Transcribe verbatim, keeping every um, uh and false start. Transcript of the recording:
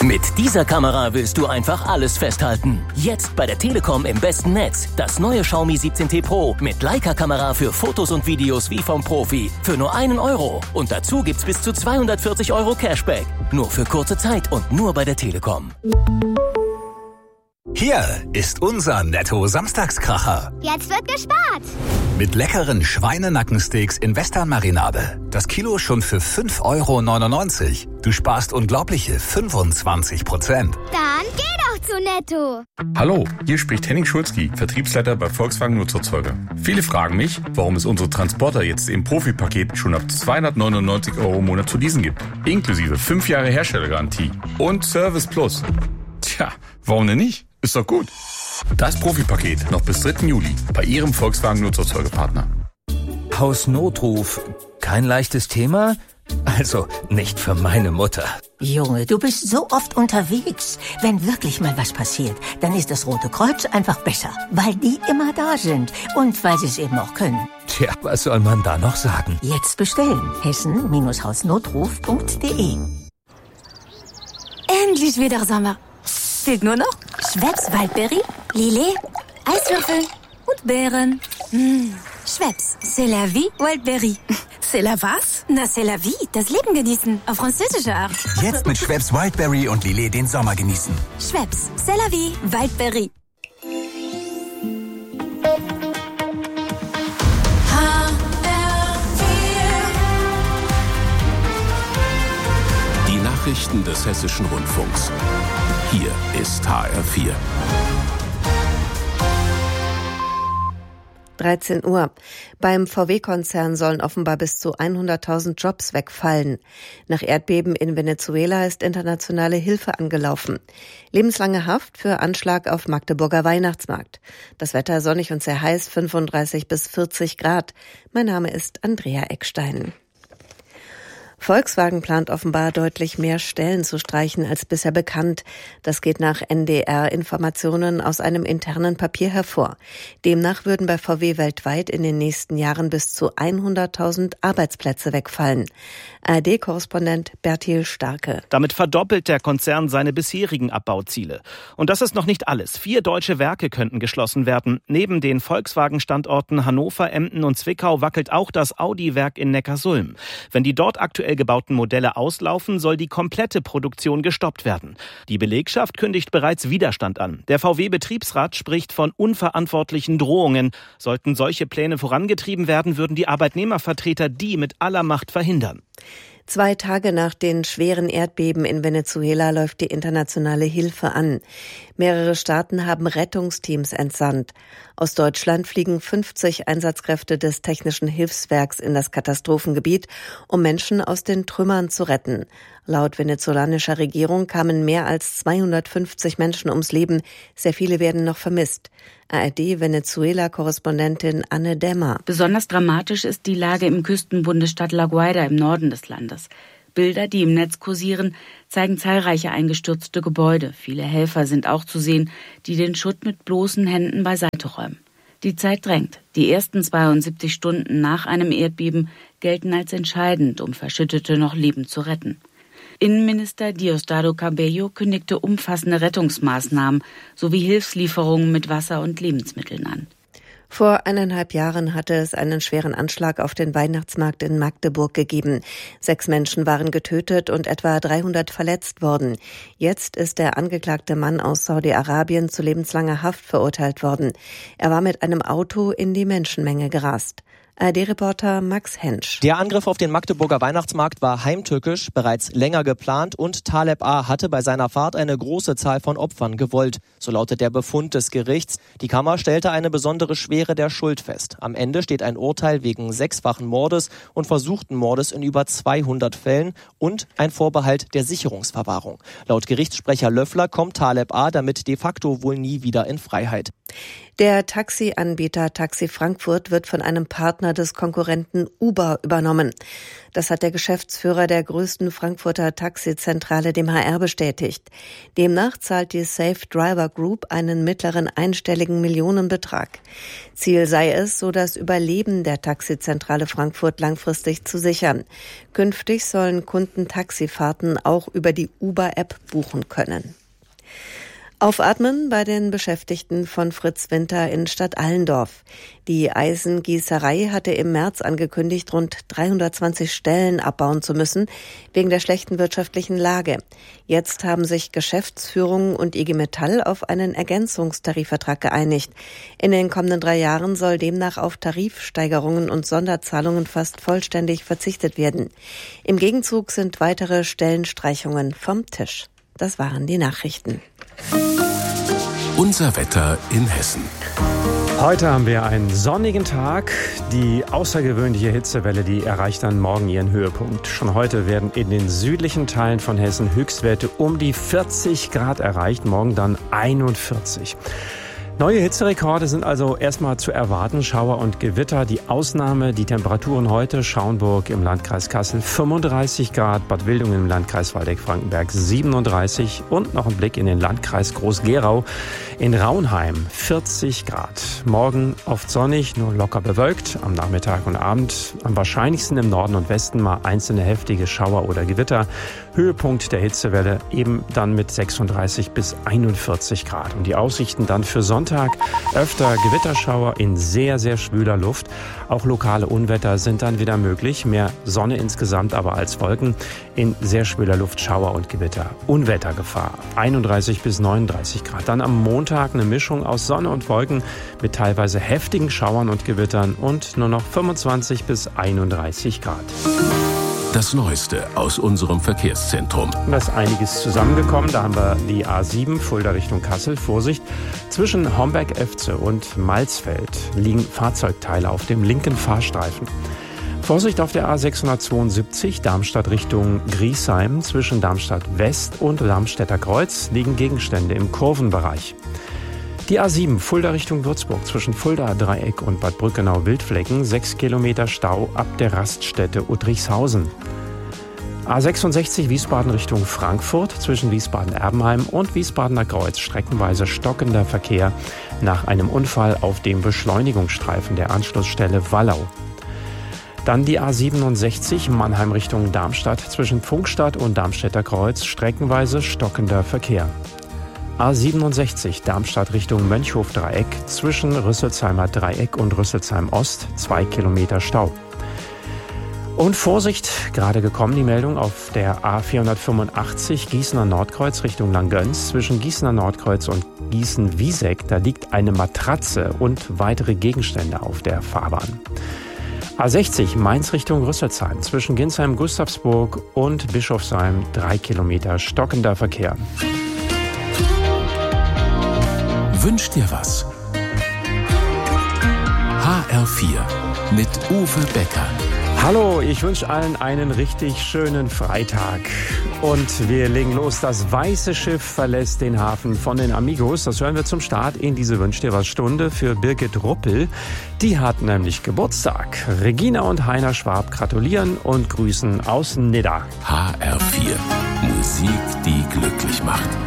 Mit dieser Kamera willst du einfach alles festhalten. Jetzt bei der Telekom im besten Netz. Das neue Xiaomi siebzehn T Pro mit Leica-Kamera für Fotos und Videos wie vom Profi. Für nur einen Euro. Und dazu gibt's bis zu zweihundertvierzig Euro Cashback. Nur für kurze Zeit und nur bei der Telekom. Hier ist unser Netto-Samstagskracher. Jetzt wird gespart. Mit leckeren Schweinenackensteaks in Western-Marinade. Das Kilo schon für fünf Euro neunundneunzig. Du sparst unglaubliche fünfundzwanzig Prozent. Dann geh doch zu Netto. Hallo, hier spricht Henning Schulzki, Vertriebsleiter bei Volkswagen Nutzerzeuger. Viele fragen mich, warum es unsere Transporter jetzt im Profi-Paket schon ab zweihundertneunundneunzig Euro im Monat zu leasen gibt. Inklusive fünf Jahre Herstellergarantie und Service Plus. Tja, warum denn nicht? Ist doch gut. Das Profi-Paket noch bis dritten Juli bei Ihrem Volkswagen Nutzerzeugerpartner. Hausnotruf. Kein leichtes Thema? Also nicht für meine Mutter. Junge, du bist so oft unterwegs. Wenn wirklich mal was passiert, dann ist das Rote Kreuz einfach besser. Weil die immer da sind. Und weil sie es eben auch können. Tja, was soll man da noch sagen? Jetzt bestellen. hessen Hausnotruf punkt de. Endlich wieder Sommer. Fehlt nur noch Schweppes Waldberry, Lillet, Eiswürfel und Beeren. Mmh. Schweppes, c'est la vie, Waldberry. C'est la was? Na, c'est la vie, das Leben genießen, auf französische Art. Jetzt mit Schweppes Wildberry und Lillet den Sommer genießen. Schweppes, c'est la vie, Waldberry. Die Nachrichten des Hessischen Rundfunks. Hier ist H R vier. dreizehn Uhr. Beim V W-Konzern sollen offenbar bis zu hunderttausend Jobs wegfallen. Nach Erdbeben in Venezuela ist internationale Hilfe angelaufen. Lebenslange Haft für Anschlag auf Magdeburger Weihnachtsmarkt. Das Wetter sonnig und sehr heiß, fünfunddreißig bis vierzig Grad. Mein Name ist Andrea Eckstein. Volkswagen plant offenbar deutlich mehr Stellen zu streichen als bisher bekannt. Das geht nach N D R-Informationen aus einem internen Papier hervor. Demnach würden bei V W weltweit in den nächsten Jahren bis zu hunderttausend Arbeitsplätze wegfallen. A R D-Korrespondent Bertil Starke. Damit verdoppelt der Konzern seine bisherigen Abbauziele. Und das ist noch nicht alles. Vier deutsche Werke könnten geschlossen werden. Neben den Volkswagen-Standorten Hannover, Emden und Zwickau wackelt auch das Audi-Werk in Neckarsulm. Wenn die dort aktuell gebauten Modelle auslaufen, soll die komplette Produktion gestoppt werden. Die Belegschaft kündigt bereits Widerstand an. Der V W-Betriebsrat spricht von unverantwortlichen Drohungen. Sollten solche Pläne vorangetrieben werden, würden die Arbeitnehmervertreter die mit aller Macht verhindern. Zwei Tage nach den schweren Erdbeben in Venezuela läuft die internationale Hilfe an. Mehrere Staaten haben Rettungsteams entsandt. Aus Deutschland fliegen fünfzig Einsatzkräfte des Technischen Hilfswerks in das Katastrophengebiet, um Menschen aus den Trümmern zu retten. Laut venezolanischer Regierung kamen mehr als zweihundertfünfzig Menschen ums Leben. Sehr viele werden noch vermisst. A R D-Venezuela-Korrespondentin Anne Dämmer. Besonders dramatisch ist die Lage im Küstenbundesstaat La Guaira im Norden des Landes. Bilder, die im Netz kursieren, zeigen zahlreiche eingestürzte Gebäude. Viele Helfer sind auch zu sehen, die den Schutt mit bloßen Händen beiseite räumen. Die Zeit drängt. Die ersten zweiundsiebzig Stunden nach einem Erdbeben gelten als entscheidend, um Verschüttete noch lebend zu retten. Innenminister Diosdado Cabello kündigte umfassende Rettungsmaßnahmen sowie Hilfslieferungen mit Wasser und Lebensmitteln an. Vor eineinhalb Jahren hatte es einen schweren Anschlag auf den Weihnachtsmarkt in Magdeburg gegeben. Sechs Menschen waren getötet und etwa dreihundert verletzt worden. Jetzt ist der angeklagte Mann aus Saudi-Arabien zu lebenslanger Haft verurteilt worden. Er war mit einem Auto in die Menschenmenge gerast. A R D-Reporter Max Hensch. Der Angriff auf den Magdeburger Weihnachtsmarkt war heimtückisch, bereits länger geplant und Taleb A. hatte bei seiner Fahrt eine große Zahl von Opfern gewollt. So lautet der Befund des Gerichts. Die Kammer stellte eine besondere Schwere der Schuld fest. Am Ende steht ein Urteil wegen sechsfachen Mordes und versuchten Mordes in über zweihundert Fällen und ein Vorbehalt der Sicherungsverwahrung. Laut Gerichtssprecher Löffler kommt Taleb A. damit de facto wohl nie wieder in Freiheit. Der Taxianbieter Taxi Frankfurt wird von einem Partner des Konkurrenten Uber übernommen. Das hat der Geschäftsführer der größten Frankfurter Taxizentrale dem H R bestätigt. Demnach zahlt die Safe Driver Group einen mittleren einstelligen Millionenbetrag. Ziel sei es, so das Überleben der Taxizentrale Frankfurt langfristig zu sichern. Künftig sollen Kunden Taxifahrten auch über die Uber-App buchen können. Aufatmen bei den Beschäftigten von Fritz Winter in Stadt Allendorf. Die Eisengießerei hatte im März angekündigt, rund dreihundertzwanzig Stellen abbauen zu müssen, wegen der schlechten wirtschaftlichen Lage. Jetzt haben sich Geschäftsführung und I G Metall auf einen Ergänzungstarifvertrag geeinigt. In den kommenden drei Jahren soll demnach auf Tarifsteigerungen und Sonderzahlungen fast vollständig verzichtet werden. Im Gegenzug sind weitere Stellenstreichungen vom Tisch. Das waren die Nachrichten. Unser Wetter in Hessen. Heute haben wir einen sonnigen Tag. Die außergewöhnliche Hitzewelle, die erreicht dann morgen ihren Höhepunkt. Schon heute werden in den südlichen Teilen von Hessen Höchstwerte um die vierzig Grad erreicht, morgen dann einundvierzig. Neue Hitzerekorde sind also erstmal zu erwarten. Schauer und Gewitter. Die Ausnahme, die Temperaturen heute: Schaumburg im Landkreis Kassel fünfunddreißig Grad, Bad Wildungen im Landkreis Waldeck-Frankenberg siebenunddreißig und noch ein Blick in den Landkreis Groß-Gerau. In Raunheim vierzig Grad. Morgen oft sonnig, nur locker bewölkt. Am Nachmittag und Abend am wahrscheinlichsten im Norden und Westen mal einzelne heftige Schauer oder Gewitter. Höhepunkt der Hitzewelle eben dann mit sechsunddreißig bis einundvierzig Grad. Und die Aussichten dann für Sonntag: öfter Gewitterschauer in sehr, sehr schwüler Luft. Auch lokale Unwetter sind dann wieder möglich. Mehr Sonne insgesamt aber als Wolken. In sehr schwüler Luft Schauer und Gewitter. Unwettergefahr einunddreißig bis neununddreißig Grad. Dann am Montag eine Mischung aus Sonne und Wolken mit teilweise heftigen Schauern und Gewittern und nur noch fünfundzwanzig bis einunddreißig Grad. Das Neueste aus unserem Verkehrszentrum. Da ist einiges zusammengekommen. Da haben wir die A sieben, Fulda Richtung Kassel. Vorsicht, zwischen Homberg-Efze und Malzfeld liegen Fahrzeugteile auf dem linken Fahrstreifen. Vorsicht auf der A sechshundertzweiundsiebzig, Darmstadt Richtung Griesheim. Zwischen Darmstadt West und Darmstädter Kreuz liegen Gegenstände im Kurvenbereich. Die A sieben, Fulda Richtung Würzburg, zwischen Fulda Dreieck und Bad Brückenau-Wildflecken, sechs Kilometer Stau ab der Raststätte Uttrichshausen. A sechsundsechzig, Wiesbaden Richtung Frankfurt, zwischen Wiesbaden-Erbenheim und Wiesbadener Kreuz, streckenweise stockender Verkehr nach einem Unfall auf dem Beschleunigungsstreifen der Anschlussstelle Wallau. Dann die A siebenundsechzig, Mannheim Richtung Darmstadt, zwischen Pfungstadt und Darmstädter Kreuz, streckenweise stockender Verkehr. A siebenundsechzig, Darmstadt Richtung Mönchhof-Dreieck, zwischen Rüsselsheimer Dreieck und Rüsselsheim Ost, zwei Kilometer Stau. Und Vorsicht, gerade gekommen die Meldung auf der A vierhundertfünfundachtzig, Gießener Nordkreuz Richtung Langgöns, zwischen Gießener Nordkreuz und Gießen-Wieseck, da liegt eine Matratze und weitere Gegenstände auf der Fahrbahn. A sechzig, Mainz Richtung Rüsselsheim, zwischen Ginsheim-Gustavsburg und Bischofsheim, drei Kilometer stockender Verkehr. Wünsch dir was? H R vier mit Uwe Becker. Hallo, ich wünsche allen einen richtig schönen Freitag. Und wir legen los. Das weiße Schiff verlässt den Hafen von den Amigos. Das hören wir zum Start in diese Wünsch dir was Stunde für Birgit Ruppel. Die hat nämlich Geburtstag. Regina und Heiner Schwab gratulieren und grüßen aus Nidda. H R vier. Musik, die glücklich macht.